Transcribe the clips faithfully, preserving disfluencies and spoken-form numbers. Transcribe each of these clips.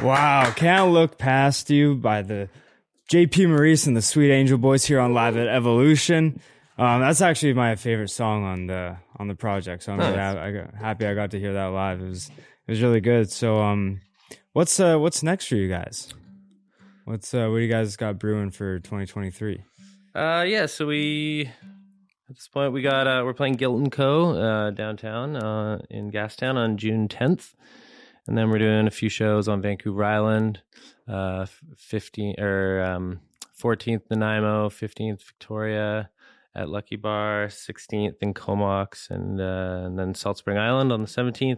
Wow, Can't Look Past You by the J P Maurice and the Sweet Angel Boys here on Live at Evolution. Um, that's actually my favorite song on the on the project, so I'm Nice. really ha- I got, happy I got to hear that live. It was it was really good. So, um, what's uh what's next for you guys? What's uh what do you guys got brewing for twenty twenty-three? Uh, yeah, so we at this point we got uh, we're playing Guilt and Co. Uh, downtown uh, in Gastown on June tenth, and then we're doing a few shows on Vancouver Island, uh, fifteen or um, fourteenth Nanaimo, fifteenth Victoria at Lucky Bar, sixteenth in Comox, and uh, and then Salt Spring Island on the seventeenth.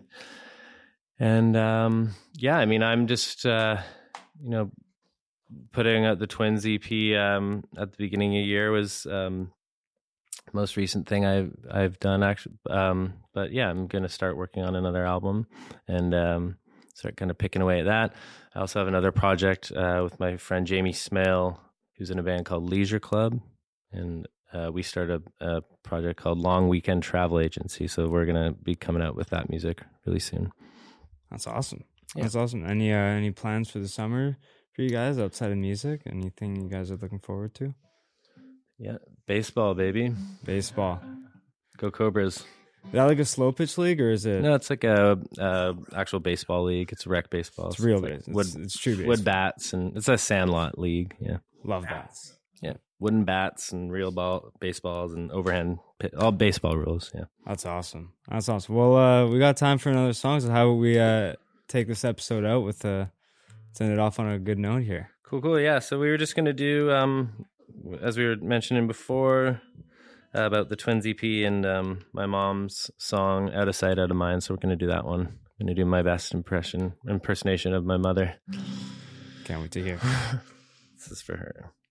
And um, yeah, I mean, I'm just uh, you know. putting out the Twins E P um, at the beginning of the year was um, most recent thing I've I've done actually. Um, but yeah, I'm gonna start working on another album and um, start kind of picking away at that. I also have another project uh, with my friend Jamie Smale, who's in a band called Leisure Club, and uh, we started a, a project called Long Weekend Travel Agency. So we're gonna be coming out with that music really soon. That's awesome. Yeah. That's awesome. Any uh, any plans for the summer for you guys outside of music? Anything you guys are looking forward to? Yeah, baseball, baby. Baseball. Go Cobras. Is that like a slow pitch league or is it? No, it's like a, a actual baseball league. It's rec baseball. It's real like base. Wood, It's, it's true baseball. wood bats, and it's a sandlot league. Yeah, Love bats. yeah, wooden bats and real ball baseballs and overhand pit, all baseball rules. Yeah, That's awesome. That's awesome. Well, uh, we got time for another song. So how would we uh, take this episode out with uh, send it off on a good note here? cool, cool. Yeah, so we were just gonna do, um, as we were mentioning before, uh, about the Twins E P and um, my mom's song "Out of Sight, Out of Mind." So we're gonna do that one. I'm gonna do my best impression impersonation of my mother. Can't wait to hear. This is for her.